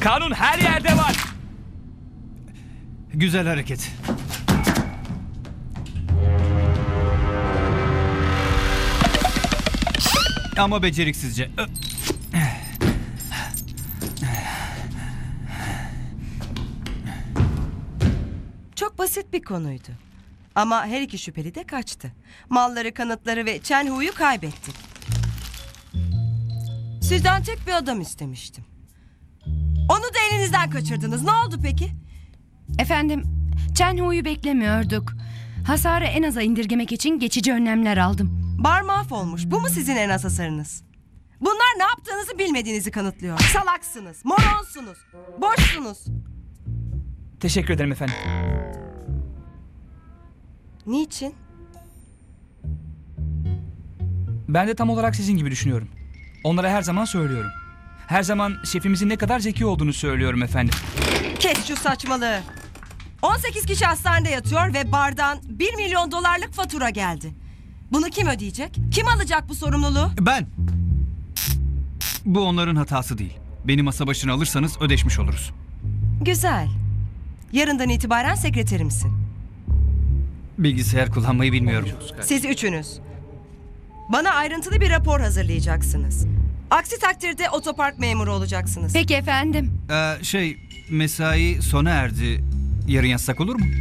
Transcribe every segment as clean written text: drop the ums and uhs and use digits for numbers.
Kanun her yerde var. Güzel hareket. Ama beceriksizce. Çok basit bir konuydu. Ama her iki şüpheli de kaçtı. Malları, kanıtları ve Chen Hu'yu kaybettik. Sizden tek bir adam istemiştim. Onu da elinizden kaçırdınız. Ne oldu peki? Efendim, Chen Hu'yu beklemiyorduk. Hasarı en aza indirgemek için geçici önlemler aldım. Bar mahvolmuş. Bu mu sizin en az hasarınız? Bunlar ne yaptığınızı bilmediğinizi kanıtlıyor. Salaksınız, moronsunuz, boşsunuz. Teşekkür ederim efendim. Niçin? Ben de tam olarak sizin gibi düşünüyorum. Onlara her zaman söylüyorum. Her zaman şefimizin ne kadar zeki olduğunu söylüyorum efendim. Kes şu saçmalığı. 18 kişi hastanede yatıyor ve bardan 1 milyon dolarlık fatura geldi. Bunu kim ödeyecek? Kim alacak bu sorumluluğu? Ben. Bu onların hatası değil. Beni masa başına alırsanız ödeşmiş oluruz. Güzel. Yarından itibaren sekreterimsin. Bilgisayar kullanmayı bilmiyorum. Siz üçünüz. Bana ayrıntılı bir rapor hazırlayacaksınız. Aksi takdirde otopark memuru olacaksınız. Peki efendim. Mesai sona erdi. Yarın yazsak olur mu?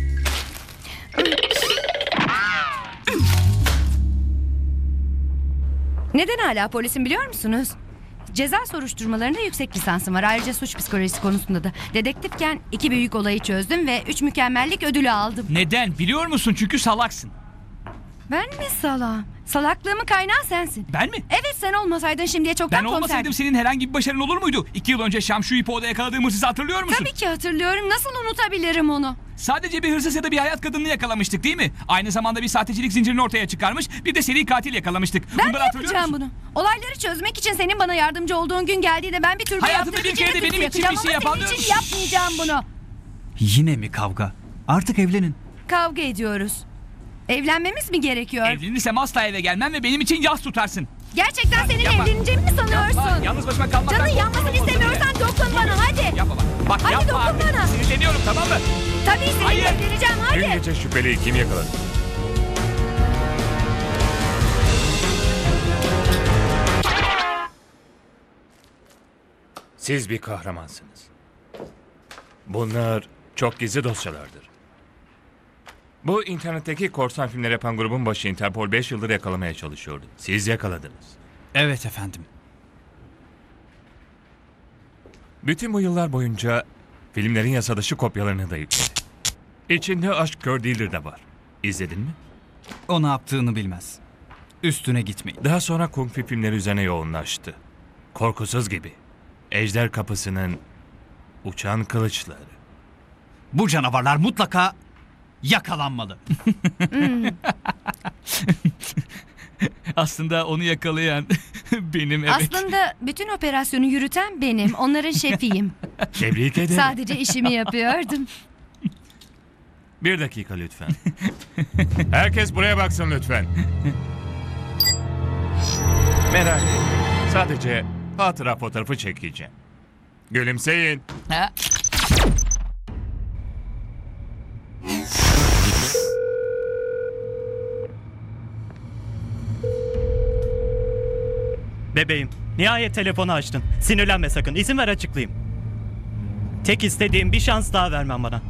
Neden hala polisim biliyor musunuz? Ceza soruşturmalarında yüksek lisansım var. Ayrıca suç psikolojisi konusunda da. Dedektifken 2 büyük olayı çözdüm ve 3 mükemmellik ödülü aldım. Neden? Biliyor musun? Çünkü salaksın. Ben mi salağım? Salaklığımın kaynağı sensin. Ben mi? Evet, sen olmasaydın şimdiye çoktan Ben olmasaydım komiserdim. senin herhangi bir başarın olur muydu? 2 yıl önce Şamşu İpo'da yakaladığım hırsızı hatırlıyor musun? Tabii ki hatırlıyorum. Nasıl unutabilirim onu? Sadece bir hırsız ya da bir hayat kadınını yakalamıştık değil mi? Aynı zamanda bir sahtecilik zincirini ortaya çıkarmış, bir de seri katil yakalamıştık. Ben Bunları mi hatırlıyor yapacağım musun? bunu? Olayları çözmek için senin bana yardımcı olduğun gün geldiğinde ben bir türbe Hayatımda yaptırıp bir kere de içine benim için yapacağım bir şey ama yapan senin için diyorum. yapmayacağım bunu. Yine mi kavga? Artık evlenin. Kavga ediyoruz. Evlenmemiz mi gerekiyor? Evlenirsem asla eve gelmem ve benim için yas tutarsın. Gerçekten seninle Yapma. evleneceğimi mi sanıyorsun? Yapma, yalnız başıma kalmaktan Canın korkuyorum. yanmasını istemiyorsan dokun bana, hadi. Yapma bak. Bak Hadi yapma dokun artık. bana. Sinirleniyorum, tamam mı? Tabii seninle Hayır. evleneceğim, Dün hadi. gece şüpheliyi kim yakaladı? Siz bir kahramansınız. Bunlar çok gizli dosyalardır. Bu internetteki korsan filmler yapan grubun başı Interpol 5 yıldır yakalamaya çalışıyordu. Siz yakaladınız. Evet efendim. Bütün bu yıllar boyunca filmlerin yasa dışı kopyalarını da yükledi. İçinde aşk kör değildir de var. İzledin mi? O ne yaptığını bilmez. Üstüne gitmeyin. Daha sonra kung fu filmleri üzerine yoğunlaştı. Korkusuz gibi. Ejder Kapısı'nın uçan kılıçları. Bu canavarlar mutlaka yakalanmalı. Aslında onu yakalayan benim, evet. Aslında bütün operasyonu yürüten benim. Onların şefiyim. Tebrik ederim. Sadece işimi yapıyordum. Bir dakika lütfen. Herkes buraya baksın lütfen. Merak etmeyin. Sadece hatıra fotoğrafı çekeceğim. Gülümseyin. Ha? Bebeğim, nihayet telefonu açtın. Sinirlenme sakın, izin ver açıklayayım. Tek istediğim bir şans daha vermen bana.